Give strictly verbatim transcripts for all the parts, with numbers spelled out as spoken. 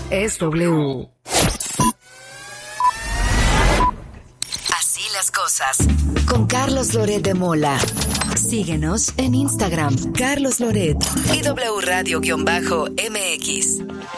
es W. Así las cosas. Con Carlos Loret de Mola. Síguenos en Instagram, Carlos Loret y W Radio-M X.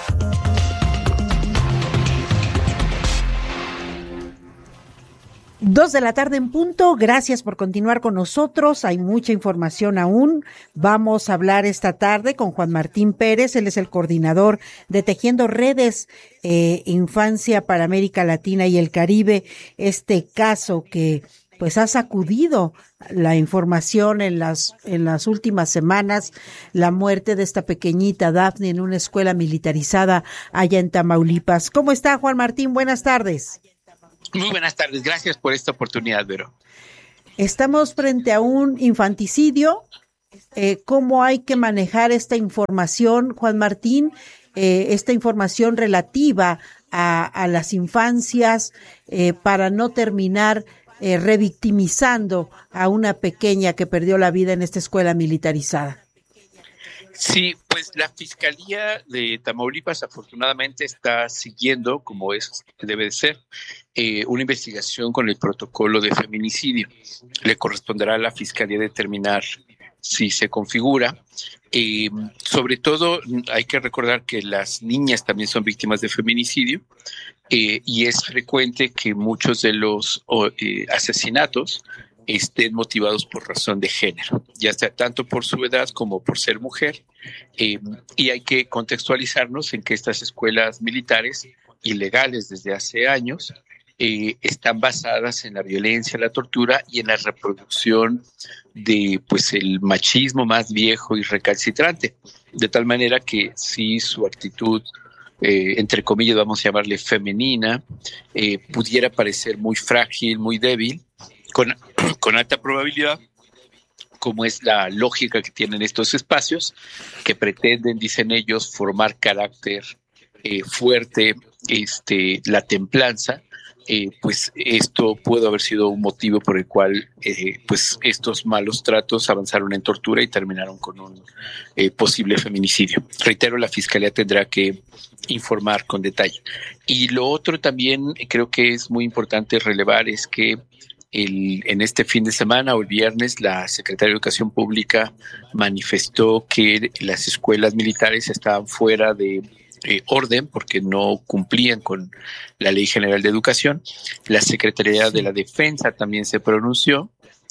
Dos de la tarde en punto. Gracias por continuar con nosotros. Hay mucha información aún. Vamos a hablar esta tarde con Juan Martín Pérez. Él es el coordinador de Tejiendo Redes, eh, Infancia para América Latina y el Caribe. Este caso que pues ha sacudido la información en las en las últimas semanas, la muerte de esta pequeñita Daphne en una escuela militarizada allá en Tamaulipas. ¿Cómo está, Juan Martín? Buenas tardes. Muy buenas tardes, gracias por esta oportunidad, Vero. Estamos frente a un infanticidio. Eh, ¿Cómo hay que manejar esta información, Juan Martín? Eh, esta información relativa a, a las infancias eh, para no terminar eh, revictimizando a una pequeña que perdió la vida en esta escuela militarizada. Sí, pues la Fiscalía de Tamaulipas afortunadamente está siguiendo, como es debe de ser, eh, una investigación con el protocolo de feminicidio. Le corresponderá a la Fiscalía determinar si se configura. Eh, sobre todo hay que recordar que las niñas también son víctimas de feminicidio eh, y es frecuente que muchos de los eh, asesinatos estén motivados por razón de género, ya sea tanto por su edad como por ser mujer, eh, y hay que contextualizarnos en que estas escuelas militares ilegales desde hace años eh, están basadas en la violencia, la tortura y en la reproducción de pues el machismo más viejo y recalcitrante, de tal manera que si su actitud Eh, entre comillas vamos a llamarle femenina, eh, pudiera parecer muy frágil, muy débil, con, con alta probabilidad, como es la lógica que tienen estos espacios, que pretenden, dicen ellos, formar carácter eh, fuerte, este, la templanza, eh, pues esto pudo haber sido un motivo por el cual eh, pues estos malos tratos avanzaron en tortura y terminaron con un eh, posible feminicidio. Reitero, la Fiscalía tendrá que informar con detalle. Y lo otro también creo que es muy importante relevar es que el, en este fin de semana o el viernes la Secretaría de Educación Pública manifestó que las escuelas militares estaban fuera de eh, orden porque no cumplían con la Ley General de Educación. La Secretaría de la Defensa también se pronunció,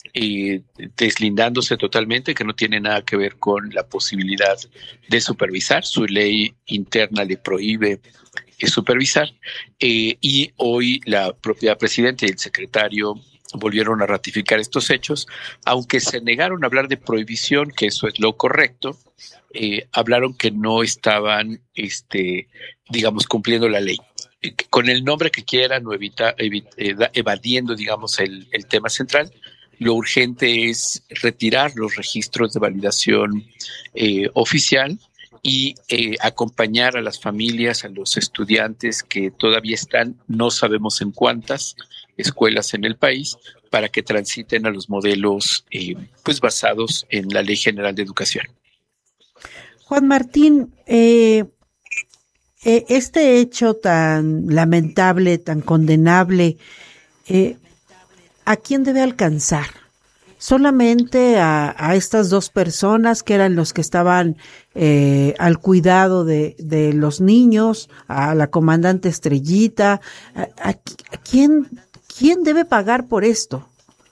eh, deslindándose totalmente, que no tiene nada que ver con la posibilidad de supervisar. Su ley interna le prohíbe eh, supervisar. Eh, y hoy la propia presidenta y el secretario volvieron a ratificar estos hechos, aunque se negaron a hablar de prohibición, que eso es lo correcto. Eh, hablaron que no estaban, este, digamos, cumpliendo la ley. Eh, con el nombre que quieran o evita, evit, eh, evadiendo, digamos, el, el tema central. Lo urgente es retirar los registros de validación eh, oficial y eh, acompañar a las familias, a los estudiantes que todavía están, no sabemos en cuántas escuelas en el país, para que transiten a los modelos eh, pues basados en la Ley General de Educación. Juan Martín, eh, eh, este hecho tan lamentable, tan condenable, eh, ¿a quién debe alcanzar? ¿Solamente a, a estas dos personas que eran los que estaban eh, al cuidado de, de los niños, a la comandante Estrellita? ¿A, a, a quién, quién debe pagar por esto?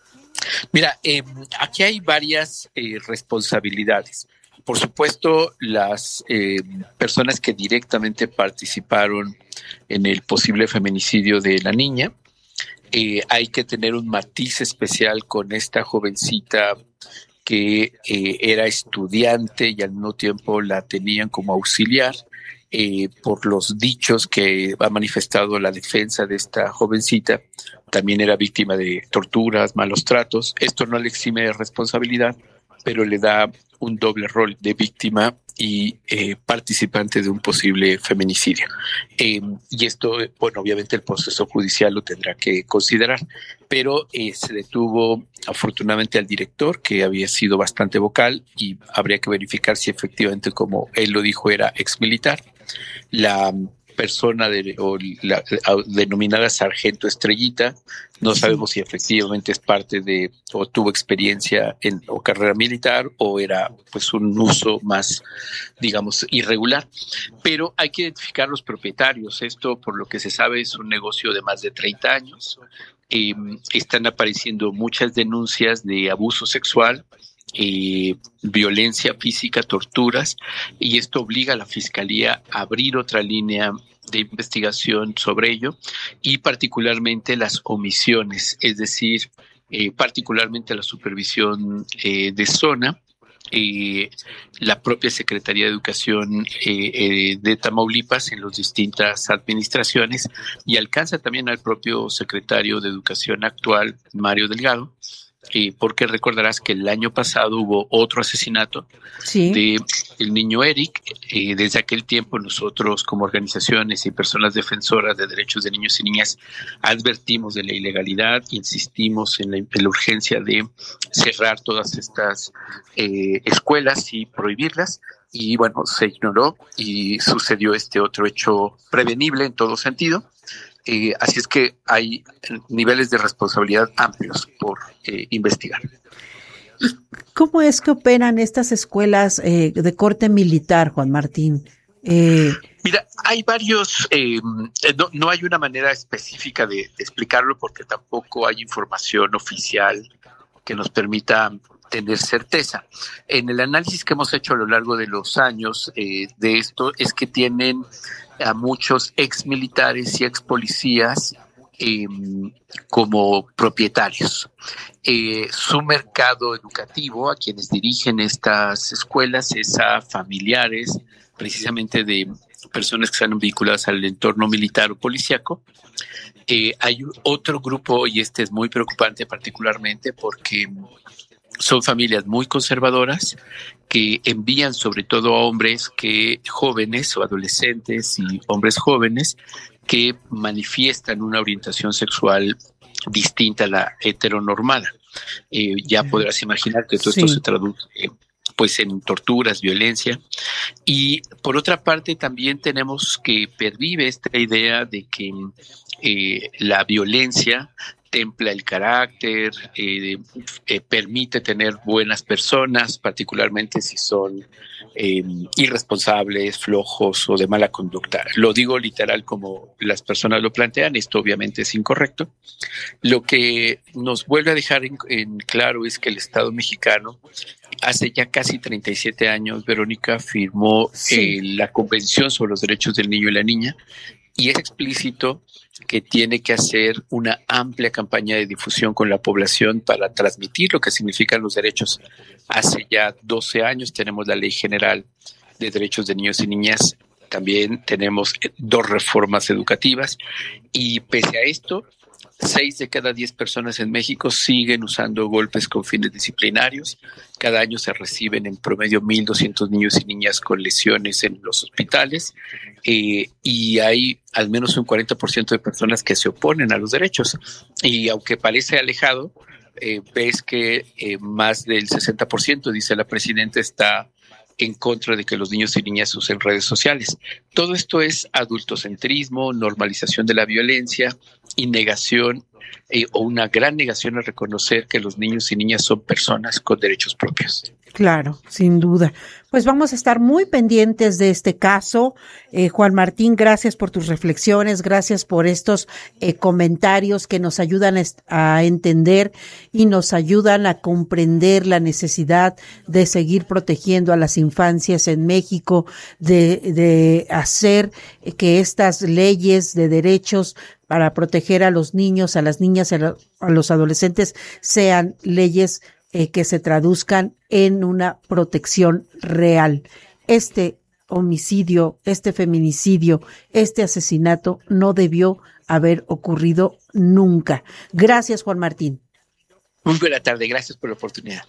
Mira, eh, aquí hay varias eh, responsabilidades. Por supuesto, las eh, personas que directamente participaron en el posible feminicidio de la niña. Eh, hay que tener un matiz especial con esta jovencita que eh, era estudiante y al mismo tiempo la tenían como auxiliar, eh, por los dichos que ha manifestado la defensa de esta jovencita. También era víctima de torturas, malos tratos. Esto no le exime de responsabilidad, pero le da un doble rol de víctima y eh, participante de un posible feminicidio. Eh, y esto, bueno, obviamente el proceso judicial lo tendrá que considerar, pero eh, se detuvo afortunadamente al director, que había sido bastante vocal, y habría que verificar si efectivamente, como él lo dijo, era exmilitar. La persona de, o la, la denominada sargento estrellita. No sabemos si efectivamente es parte de o tuvo experiencia en o carrera militar o era pues un uso más, digamos, irregular. Pero hay que identificar los propietarios. Esto, por lo que se sabe, es un negocio de más de treinta años. Eh, están apareciendo muchas denuncias de abuso sexual, Eh, violencia física, torturas, y esto obliga a la Fiscalía a abrir otra línea de investigación sobre ello, y particularmente las omisiones, es decir, eh, particularmente la supervisión eh, de zona. Eh, la propia Secretaría de Educación eh, eh, de Tamaulipas en las distintas administraciones, y alcanza también al propio secretario de Educación actual, Mario Delgado, eh, porque recordarás que el año pasado hubo otro asesinato sí. de el niño Eric. Eh, desde aquel tiempo nosotros como organizaciones y personas defensoras de derechos de niños y niñas advertimos de la ilegalidad, insistimos en la, en la urgencia de cerrar todas estas eh, escuelas y prohibirlas, y bueno, se ignoró y sucedió este otro hecho prevenible en todo sentido. Eh, así es que hay niveles de responsabilidad amplios por eh, investigar. ¿Cómo es que operan estas escuelas eh, de corte militar, Juan Martín? Eh... Mira, hay varios, eh, no, no hay una manera específica de, de explicarlo porque tampoco hay información oficial que nos permita tener certeza. En el análisis que hemos hecho a lo largo de los años eh, de esto es que tienen a muchos ex militares y ex policías eh, como propietarios. Eh, su mercado educativo, a quienes dirigen estas escuelas, es a familiares precisamente de personas que están vinculadas al entorno militar o policíaco. Eh, hay otro grupo, y este es muy preocupante particularmente porque son familias muy conservadoras que envían sobre todo a hombres que jóvenes o adolescentes y hombres jóvenes que manifiestan una orientación sexual distinta a la heteronormada. Eh, ya podrás imaginar que todo sí. esto se traduce eh, pues en torturas, violencia. Y por otra parte también tenemos que pervive esta idea de que eh, la violencia templa el carácter, eh, eh, permite tener buenas personas, particularmente si son eh, irresponsables, flojos o de mala conducta. Lo digo literal como las personas lo plantean, esto obviamente es incorrecto. Lo que nos vuelve a dejar en, en claro es que el Estado mexicano hace ya casi treinta y siete años, Verónica, firmó sí. eh, la Convención sobre los Derechos del Niño y la Niña, y es explícito que tiene que hacer una amplia campaña de difusión con la población para transmitir lo que significan los derechos. Hace ya doce años tenemos la Ley General de Derechos de Niños y Niñas, también tenemos dos reformas educativas, y pese a esto, seis de cada diez personas en México siguen usando golpes con fines disciplinarios. Cada año se reciben en promedio mil doscientos niños y niñas con lesiones en los hospitales, eh, y hay al menos un cuarenta por ciento de personas que se oponen a los derechos. Y aunque parece alejado, eh, ves que eh, más del sesenta por ciento, dice la presidenta, está en contra de que los niños y niñas usen redes sociales. Todo esto es adultocentrismo, normalización de la violencia y negación eh, o una gran negación a reconocer que los niños y niñas son personas con derechos propios. Claro, sin duda. Pues vamos a estar muy pendientes de este caso. Eh, Juan Martín, gracias por tus reflexiones, gracias por estos eh, comentarios que nos ayudan a entender y nos ayudan a comprender la necesidad de seguir protegiendo a las infancias en México, de, de hacer que estas leyes de derechos para proteger a los niños, a las niñas, a, la, a los adolescentes sean leyes Eh, que se traduzcan en una protección real. Este homicidio, este feminicidio, este asesinato no debió haber ocurrido nunca. Gracias, Juan Martín. Muy buena tarde, gracias por la oportunidad.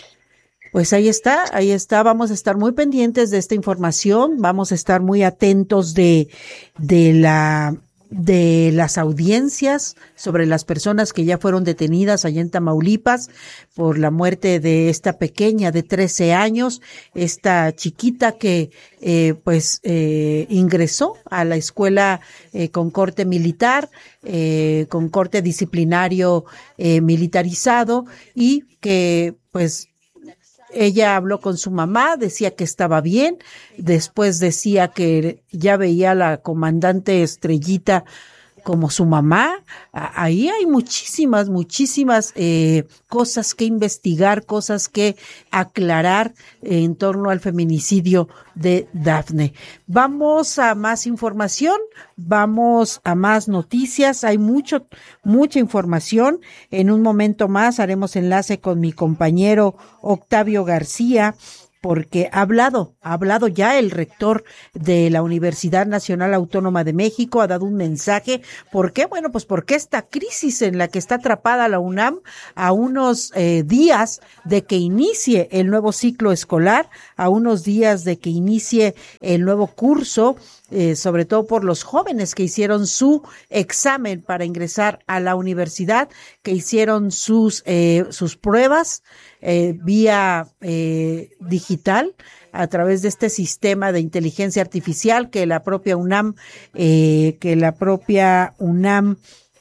Pues ahí está, ahí está, vamos a estar muy pendientes de esta información, vamos a estar muy atentos de, de la de las audiencias sobre las personas que ya fueron detenidas allá en Tamaulipas por la muerte de esta pequeña de trece años, esta chiquita que eh, pues eh, ingresó a la escuela eh, con corte militar, eh, con corte disciplinario eh, militarizado, y que pues ella habló con su mamá, decía que estaba bien, después decía que ya veía a la comandante Estrellita como su mamá. Ahí hay muchísimas, muchísimas eh, cosas que investigar, cosas que aclarar en torno al feminicidio de Dafne. Vamos a más información, vamos a más noticias, hay mucho, mucha información. En un momento más haremos enlace con mi compañero Octavio García, porque ha hablado, ha hablado ya el rector de la Universidad Nacional Autónoma de México, ha dado un mensaje. ¿Por qué? Bueno, pues porque esta crisis en la que está atrapada la UNAM a unos eh, días de que inicie el nuevo ciclo escolar, a unos días de que inicie el nuevo curso, eh, sobre todo por los jóvenes que hicieron su examen para ingresar a la universidad, que hicieron sus, eh, sus pruebas, Eh, vía eh, digital a través de este sistema de inteligencia artificial que la propia UNAM eh, que la propia UNAM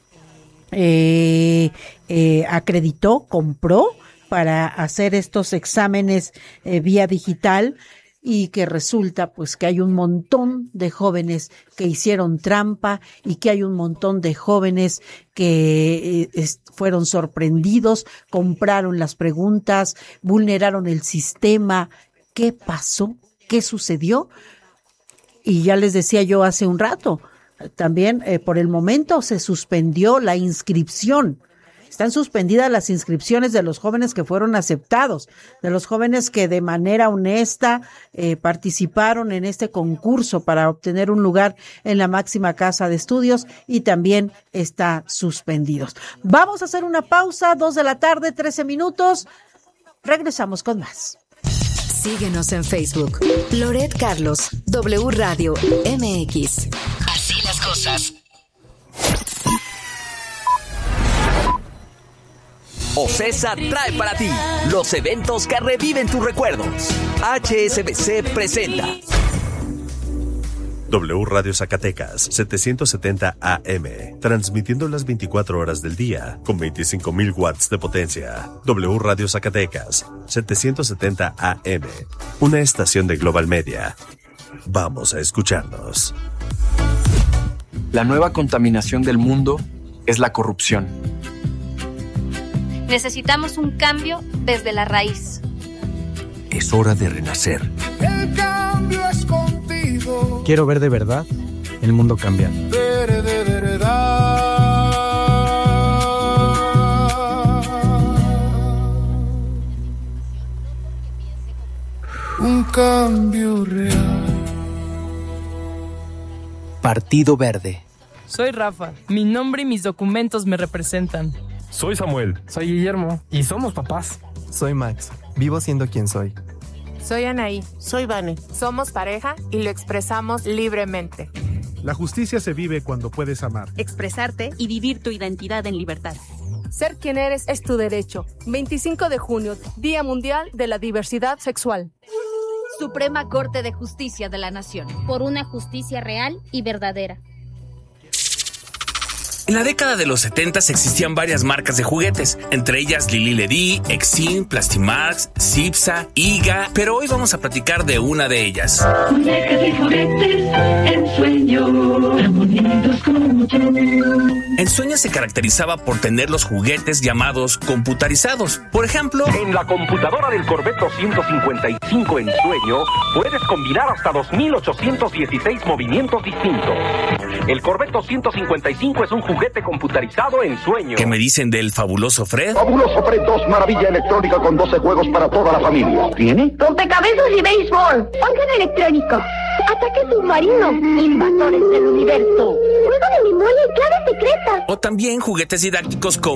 eh, eh, acreditó, compró para hacer estos exámenes eh, vía digital. Y que resulta pues que hay un montón de jóvenes que hicieron trampa y que hay un montón de jóvenes que eh, es, fueron sorprendidos, compraron las preguntas, vulneraron el sistema. ¿Qué pasó? ¿Qué sucedió? Y ya les decía yo hace un rato, también eh, por el momento se suspendió la inscripción. Están suspendidas las inscripciones de los jóvenes que fueron aceptados, de los jóvenes que de manera honesta eh, participaron en este concurso para obtener un lugar en la máxima casa de estudios, y también está suspendidos. Vamos a hacer una pausa, dos de la tarde, trece minutos. Regresamos con más. Síguenos en Facebook. Loret Carlos, W Radio M X. Así las cosas. OCESA trae para ti los eventos que reviven tus recuerdos. H S B C presenta W Radio Zacatecas, setecientos setenta A M, transmitiendo las veinticuatro horas del día, con veinticinco mil watts de potencia. W Radio Zacatecas, setecientos setenta A M, una estación de Global Media. Vamos a escucharnos. La nueva contaminación del mundo es la corrupción. Necesitamos un cambio desde la raíz. Es hora de renacer. El cambio es contigo. Quiero ver de verdad el mundo cambiar. Ver de verdad. Un cambio real. Partido Verde. Soy Rafa. Mi nombre y mis documentos me representan. Soy Samuel. Soy Guillermo. Y somos papás. Soy Max. Vivo siendo quien soy. Soy Anaí. Soy Vane. Somos pareja y lo expresamos libremente. La justicia se vive cuando puedes amar, expresarte y vivir tu identidad en libertad. Ser quien eres es tu derecho. veinticinco de junio, Día Mundial de la Diversidad Sexual. Suprema Corte de Justicia de la Nación. Por una justicia real y verdadera. En la década de los setentas existían varias marcas de juguetes, entre ellas Lili Ledy, Exim, Plastimax, Cipsa, Iga, pero hoy vamos a platicar de una de ellas. Muñecas y juguetes, Ensueño, tan bonitos como yo. Ensueño se caracterizaba por tener los juguetes llamados computarizados. Por ejemplo, en la computadora del Corvette doscientos cincuenta y cinco Ensueño puedes combinar hasta dos mil ochocientos dieciséis movimientos distintos. El Corvette doscientos cincuenta y cinco es un juguete computarizado en sueño. ¿Qué me dicen del fabuloso Fred? Fabuloso Fred dos, maravilla electrónica con doce juegos para toda la familia. ¿Tiene? Rompecabezas y béisbol. Órgano electrónico. Ataque submarino. Invasores del universo. Juego de memoria y claves secretas. O también juguetes didácticos como